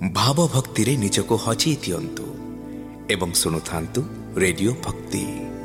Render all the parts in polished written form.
भाव भक्ति रे निजको हजई दियंतु एवं सुनुथांतु रेडियो भक्ति।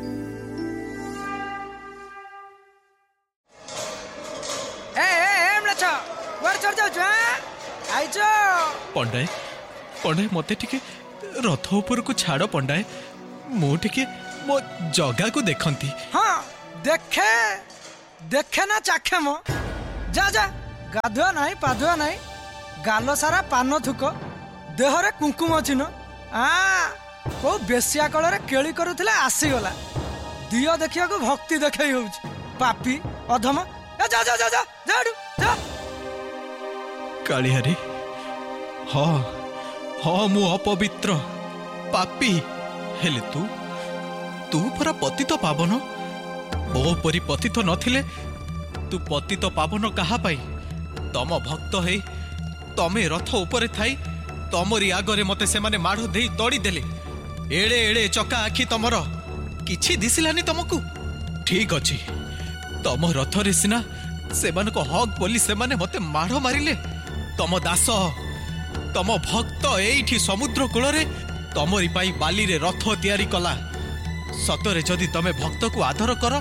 पंडाए पंडाए मते टिके रथ ऊपर को छाड़ पंडाए मु टिके मो जगा को देखंती। हाँ देखे देखे ना चाखे मो जा जा गाधुआ नहीं पाधुआ नहीं गाल सारा पान थुक देहरे कुंकुम चिन्ह को बेसिया कଳରେ केली करूथिले आसीगला दियो देखिया को भक्ति देखै होउछ पापी अधम ए जा जा जा जा जाडू जा कालिहारी हाँ हाँ मु अपवित्र पापी हेले तू परा पतित पावन मो परी पतित नथिले तू पतित पावन कहा पाई तम भक्त है तमे रथ ऊपर थाई तमरी आगरे मते से माने माढ़ देई तोड़ी देले एड़े एड़े चका आखि तमर किछि दिसिलानी तमकु ठीक अछि तम रथ रे सिना सेमान को हक बोली से माने मते माढ़ मारिले तम दास तम भक्त एठी समुद्र कूल रे तमरी पाई बाली रे रथ तैयारी कला सतरे जदि तमे भक्त को आदर कर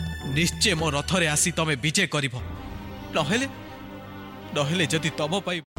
निश्चय मो रथ रे आसी तमे विजय करिवो नहेले नहेले जदि तम पाई